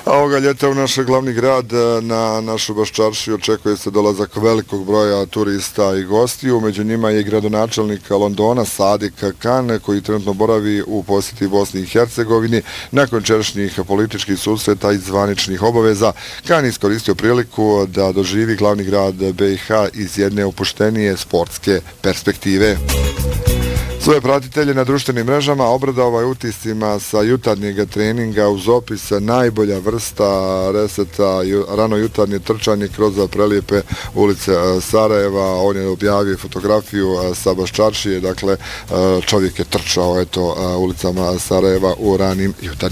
Ovoga ljeta u naš glavni grad, na našu Baščaršiju, očekuje se dolazak velikog broja turista i gostiju. Među njima je i gradonačelnik Londona, Sadik Kan, koji trenutno boravi u posjeti Bosni i Hercegovini. Nakon jučerašnjih političkih susreta i zvaničnih obaveza, Kan iskoristio priliku da doživi glavni grad BiH iz jedne opuštenije sportske perspektive. Svoje pratitelje na društvenim mrežama obradovao je utiscima sa jutarnjeg treninga uz opis najbolja vrsta reseta, rano jutarnje trčanje kroz prelijepe ulice Sarajeva. On je objavio fotografiju sa Baščaršije, dakle čovjek je trčao ulicama Sarajeva u ranim jutarnjim